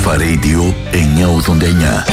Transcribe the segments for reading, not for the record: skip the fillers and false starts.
Αλφα Radio 989.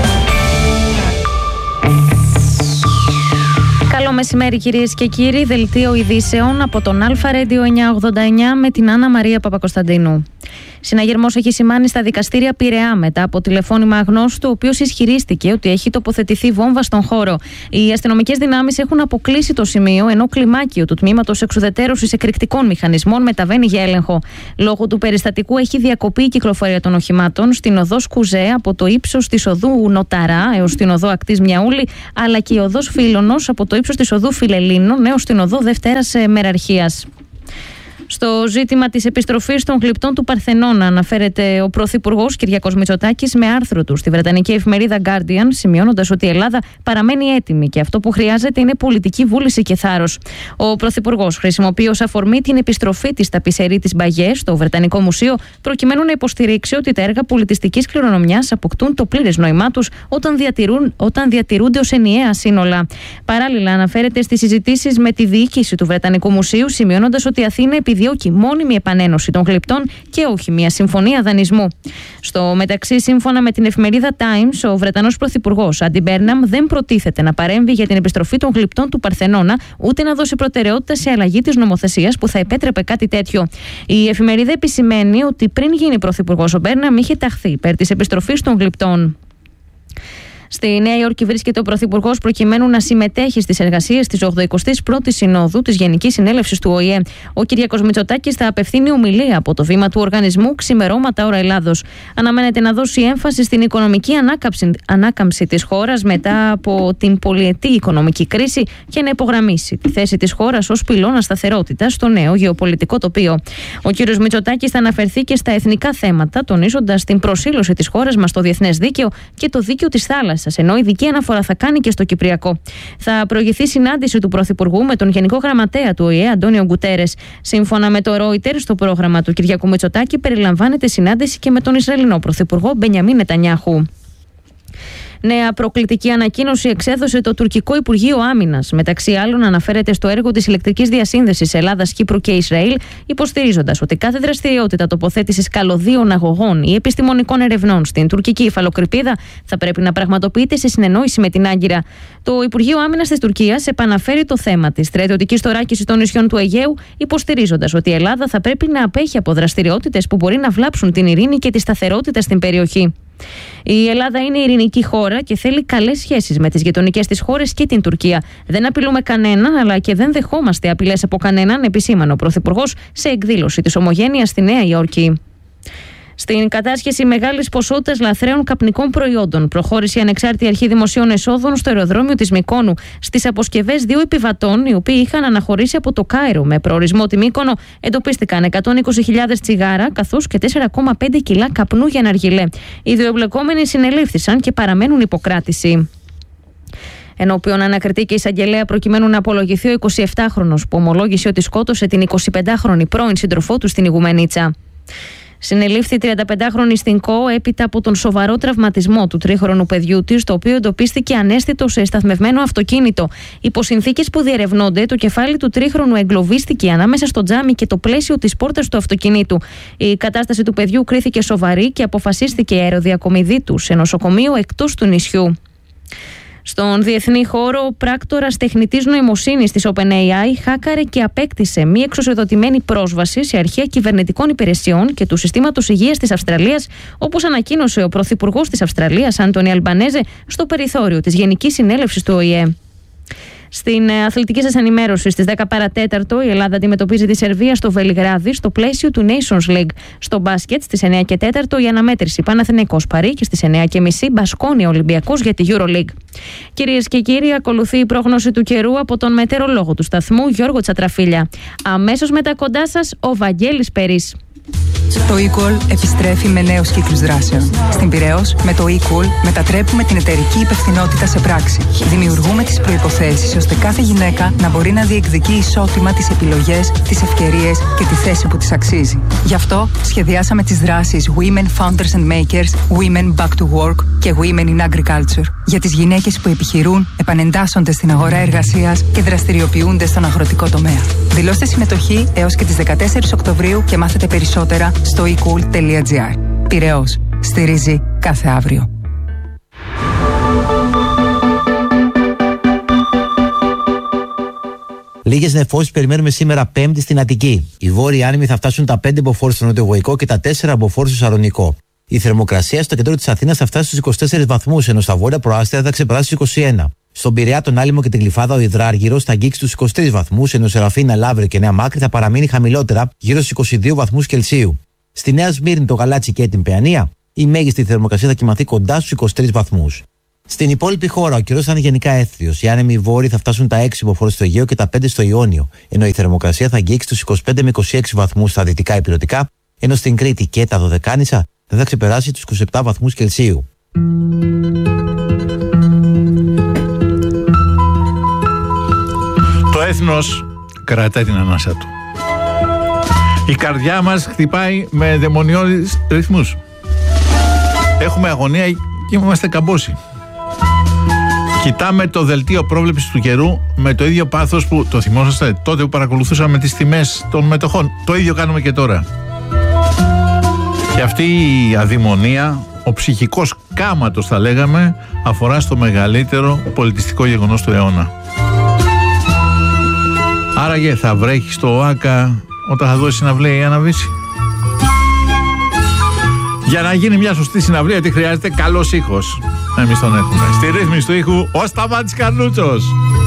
Καλό μεσημέρι κυρίες και κύριοι, δελτίο ειδήσεων από τον Αλφα Radio 989 με την Άννα Μαρία Παπακοσταντίνου. Συναγερμός έχει σημάνει στα δικαστήρια Πειραιά μετά από τηλεφώνημα αγνώστου, ο οποίος ισχυρίστηκε ότι έχει τοποθετηθεί βόμβα στον χώρο. Οι αστυνομικές δυνάμεις έχουν αποκλείσει το σημείο, ενώ κλιμάκιο του τμήματος εξουδετερώσης εκρηκτικών μηχανισμών μεταβαίνει για έλεγχο. Λόγω του περιστατικού έχει διακοπεί η κυκλοφορία των οχημάτων στην οδό Σκουζέ από το ύψος της οδού Νοταρά έως την οδό Ακτής Μιαούλη, αλλά και η οδός Φίλωνος από το ύψος της οδού Φιλελλήνων έως την οδό Δευτέρας Μεραρχίας. Στο ζήτημα της επιστροφής των γλυπτών του Παρθενώνα αναφέρεται ο Πρωθυπουργός Κυριάκος Μητσοτάκης με άρθρο του στη βρετανική εφημερίδα Guardian, σημειώνοντας ότι η Ελλάδα παραμένει έτοιμη και αυτό που χρειάζεται είναι πολιτική βούληση και θάρρος. Ο Πρωθυπουργός χρησιμοποιεί ως αφορμή την επιστροφή της ταπισερή της Μπαγιέ στο Βρετανικό Μουσείο, προκειμένου να υποστηρίξει ότι τα έργα πολιτιστικής κληρονομιάς αποκτούν το πλήρες νόημά τους όταν διατηρούνται ως ενιαία σύνολα. Παράλληλα, αναφέρεται στις συζητήσεις με τη διοίκηση του Βρετανικού Μουσείου, σημειώνοντας ότι η Αθήνα επιδιώκει μόνιμη επανένωση των γλυπτών και όχι μια συμφωνία δανεισμού. Στο μεταξύ, σύμφωνα με την εφημερίδα Times, ο Βρετανός Πρωθυπουργός Άντι Μπέρναμ δεν προτίθεται να παρέμβει για την επιστροφή των γλυπτών του Παρθενώνα, ούτε να δώσει προτεραιότητα σε αλλαγή της νομοθεσίας που θα επέτρεπε κάτι τέτοιο. Η εφημερίδα επισημαίνει ότι πριν γίνει πρωθυπουργός, ο Μπέρναμ είχε ταχθεί υπέρ της επιστροφής των γλυπτών. Στη Νέα Υόρκη βρίσκεται ο Πρωθυπουργός προκειμένου να συμμετέχει στις εργασίες της 81ης Συνόδου της Γενικής Συνέλευσης του ΟΗΕ. Ο Κυριάκος Μητσοτάκης θα απευθύνει ομιλία από το βήμα του οργανισμού ξημερώματα ώρα Ελλάδος. Αναμένεται να δώσει έμφαση στην οικονομική ανάκαμψη της χώρας μετά από την πολυετή οικονομική κρίση και να υπογραμμίσει τη θέση της χώρας ως πυλώνα σταθερότητας στο νέο γεωπολιτικό τοπίο. Ο κ. Μητσοτάκης θα αναφερθεί και στα εθνικά θέματα, τονίζοντας την προσήλωση της χώρας μας στο διεθνές δίκαιο και το δίκαιο της θάλασσας, ενώ ειδική αναφορά θα κάνει και στο Κυπριακό. Θα προηγηθεί συνάντηση του Πρωθυπουργού με τον Γενικό Γραμματέα του ΟΗΕ, Αντώνιο Γκουτέρες. Σύμφωνα με το Reuters, στο πρόγραμμα του Κυριάκου Μητσοτάκη περιλαμβάνεται συνάντηση και με τον Ισραηλινό Πρωθυπουργό Μπενιαμίν Νετανιάχου. Νέα προκλητική ανακοίνωση εξέδωσε το τουρκικό Υπουργείο Άμυνας. Μεταξύ άλλων, αναφέρεται στο έργο της ηλεκτρικής διασύνδεσης Ελλάδας, Κύπρου και Ισραήλ, υποστηρίζοντας ότι κάθε δραστηριότητα τοποθέτησης καλωδίων αγωγών ή επιστημονικών ερευνών στην τουρκική υφαλοκρηπίδα θα πρέπει να πραγματοποιείται σε συνεννόηση με την Άγκυρα. Το Υπουργείο Άμυνας της Τουρκίας επαναφέρει το θέμα της στρατιωτικής θωράκισης των νησιών του Αιγαίου, υποστηρίζοντας ότι η Ελλάδα θα πρέπει να απέχει από δραστηριότητες που μπορεί να βλάψουν την ειρήνη και τη σταθερότητα στην περιοχή. Η Ελλάδα είναι ειρηνική χώρα και θέλει καλές σχέσεις με τις γειτονικές της χώρες και την Τουρκία. Δεν απειλούμε κανέναν, αλλά και δεν δεχόμαστε απειλές από κανέναν, επισήμανε ο Πρωθυπουργός σε εκδήλωση της Ομογένειας στη Νέα Υόρκη. Στην κατάσχεση μεγάλης ποσότητας λαθρέων καπνικών προϊόντων προχώρησε η Ανεξάρτητη Αρχή Δημοσίων Εσόδων στο αεροδρόμιο της Μυκόνου στις αποσκευές 2 επιβατών, οι οποίοι είχαν αναχωρήσει από το Κάιρο με προορισμό τη Μύκονο. Εντοπίστηκαν 120.000 τσιγάρα καθώς και 4,5 κιλά καπνού για ναργιλέ. Οι δύο εμπλεκόμενοι συνελήφθησαν και παραμένουν υποκράτηση. Ενώπιον ανακριτή και εισαγγελέα προκειμένου να απολογηθεί ο 27χρονος που ομολόγησε ότι σκότωσε την 25χρονη πρώην σύντροφό του στην Ιγουμενίτσα. Συνελήφθη 35χρονη στην ΚΟ έπειτα από τον σοβαρό τραυματισμό του 3χρονου παιδιού της, το οποίο εντοπίστηκε ανέστητο σε σταθμευμένο αυτοκίνητο. Υπό συνθήκες που διερευνώνται, το κεφάλι του 3χρονου εγκλωβίστηκε ανάμεσα στο τζάμι και το πλαίσιο της πόρτας του αυτοκινήτου. Η κατάσταση του παιδιού κρίθηκε σοβαρή και αποφασίστηκε η αεροδιακομιδή του σε νοσοκομείο εκτός του νησιού. Στον διεθνή χώρο, ο πράκτορας τεχνητής νοημοσύνης της OpenAI χάκαρε και απέκτησε μη εξουσιοδοτημένη πρόσβαση σε αρχεία κυβερνητικών υπηρεσιών και του συστήματος υγείας της Αυστραλίας, όπως ανακοίνωσε ο Πρωθυπουργός της Αυστραλίας, Άντονι Αλμπανέζε, στο περιθώριο της Γενικής Συνέλευσης του ΟΗΕ. Στην αθλητική σας ενημέρωση, στις 10 παρατέταρτο, η Ελλάδα αντιμετωπίζει τη Σερβία στο Βελιγράδι στο πλαίσιο του Nations League. Στο μπάσκετ, στις 9 και 4 η αναμέτρηση Παναθηναϊκός Παρί και στις 9:30 Μπασκόνια Ολυμπιακός για τη EuroLeague. Κυρίες και κύριοι, ακολουθεί η πρόγνωση του καιρού από τον μετεωρολόγο του σταθμού Γιώργο Τσατραφίλια. Αμέσως μετά κοντά σας ο Βαγγέλης Περής. Το eCall επιστρέφει με νέους κύκλους δράσεων. Στην Πειραιώς, με το eCall μετατρέπουμε την εταιρική υπευθυνότητα σε πράξη. Δημιουργούμε τις προϋποθέσεις ώστε κάθε γυναίκα να μπορεί να διεκδικεί ισότιμα τις επιλογές, τις ευκαιρίες και τη θέση που της αξίζει. Γι' αυτό σχεδιάσαμε τις δράσεις Women Founders and Makers, Women Back to Work και Women in Agriculture για τις γυναίκες που επιχειρούν, επανεντάσσονται στην αγορά εργασίας και δραστηριοποιούνται στον αγροτικό τομέα. Δηλώστε συμμετοχή έως και τις 14 Οκτωβρίου και μάθετε περισσότερα στο ecool.gr. Πειραιώς. στηρίζει κάθε αύριο. Λίγες νεφώσεις περιμένουμε σήμερα Πέμπτη στην Αττική. Οι βόρειοι άνεμοι θα φτάσουν τα 5 μποφόρ στο νοτιοβοϊκό και τα 4 μποφόρ στο Σαλονικό. Η θερμοκρασία στο κέντρο της Αθήνας θα φτάσει στους 24 βαθμούς, ενώ στα βόρεια προάστια θα ξεπεράσει τους 21. Στον Πειραιά, τον Άλυμο και την Γλυφάδα, ο Ιδράργυρος θα αγγίξει τους 23 βαθμούς, ενώ Σεραφείνα, Λαύριο και Νέα Μάκρη θα παραμείνει χαμηλότερα, γύρω στους 22 βαθμούς Κελσίου. Στη Νέα Σμύρνη, το Γαλάτσι και την Παιανία, η μέγιστη θερμοκρασία θα κυμανθεί κοντά στους 23 βαθμούς. Στην υπόλοιπη χώρα, ο καιρός θα είναι γενικά έθριος. Οι άνεμοι βόρειοι θα φτάσουν τα 6 μποφόρ στο Αιγαίο και τα 5 στο Ιόνιο, ενώ η θερμοκρασία θα αγγίξει τους 25 με 26 βαθμούς στα δυτικά ηπειρωτικά, ενώ στην Κρήτη και τα Δωδεκάνησα δεν θα ξεπεράσει τους 27 βαθμούς Κελσίου. Το έθνος κρατάει την ανάσα του. Η καρδιά μας χτυπάει με δαιμονιώδεις ρυθμούς. Έχουμε αγωνία και είμαστε καμπόσοι. Κοιτάμε το δελτίο πρόβλεψης του καιρού με το ίδιο πάθος που το θυμόσαστε τότε που παρακολουθούσαμε τις τιμές των μετοχών. Το ίδιο κάνουμε και τώρα. Και αυτή η αδημονία, ο ψυχικός κάματος θα λέγαμε, αφορά στο μεγαλύτερο πολιτιστικό γεγονός του αιώνα. Άραγε θα βρέχει στο ΟΑΚΑ όταν θα δώσει συναυλία ή αναβήσει? Για να γίνει μια σωστή συναυλία, τι χρειάζεται? Καλός ήχος. Εμείς τον έχουμε. Στη ρύθμιση του ήχου ο Σταμάτης Καρνούτσος.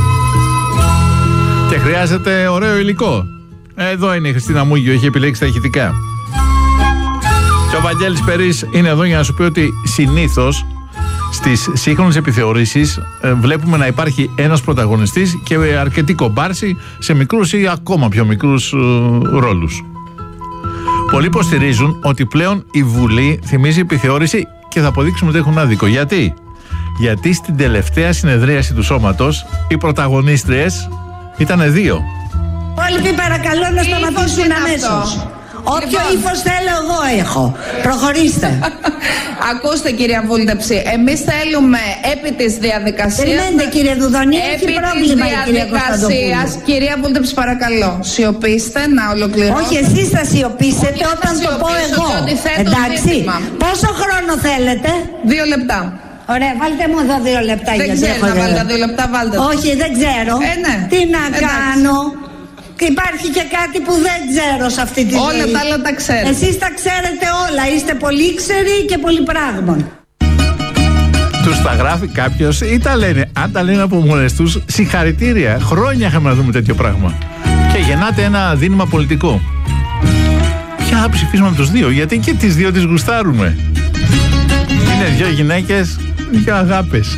Και χρειάζεται ωραίο υλικό. Εδώ είναι η Χριστίνα Μούγιο, έχει επιλέξει τα ηχητικά. Και ο Βαγγέλης Περής είναι εδώ για να σου πει ότι συνήθως στις σύγχρονες επιθεωρήσεις βλέπουμε να υπάρχει ένας πρωταγωνιστής και αρκετοί κομπάρσοι σε μικρούς ή ακόμα πιο μικρούς ρόλους. Πολλοί υποστηρίζουν ότι πλέον η Βουλή θυμίζει επιθεώρηση και θα αποδείξουμε ότι έχουν άδικο. Γιατί στην τελευταία συνεδρίαση του σώματος οι πρωταγωνίστριες ήταν δύο. Όλοι παρακαλώ να σταματήσουν αμέσως. Όποιο ύφος θέλω εγώ έχω. Προχωρήστε. Ακούστε κυρία Βούλτεψη, εμείς θέλουμε επί της διαδικασίας. Περιμένετε κύριε Δουδονή, έχει πρόβλημα η κυρία Κωνσταντοπούλου. Κυρία Βούλτεψη παρακαλώ, σιωπήστε να ολοκληρώσετε. Όχι, εσείς θα σιωπήσετε όταν το πω εγώ. Εντάξει, πόσο χρόνο θέλετε? 2 λεπτά. Ωραία, βάλτε μου εδώ 2 λεπτά. Δεν ξέρω να βάλετε 2 λεπτά, βάλτε. Όχι, δεν ξέρω. Ναι. Τι να κάνω? Και υπάρχει και κάτι που δεν ξέρω σε αυτή τη ζωή. Όλα τα άλλα τα ξέρετε. Εσείς τα ξέρετε όλα. Είστε πολύ ξεροί και πολύ πράγμων. Τους τα γράφει κάποιος ή τα λένε? Αν τα λένε από μόνες τους, συγχαρητήρια. Χρόνια είχαμε να δούμε τέτοιο πράγμα. Και γεννάται ένα δίνημα πολιτικό. Ποια θα ψηφίσουμε από τους δύο? Γιατί και τις δύο τις γουστάρουμε. Είναι δύο γυναίκες, δύο αγάπες.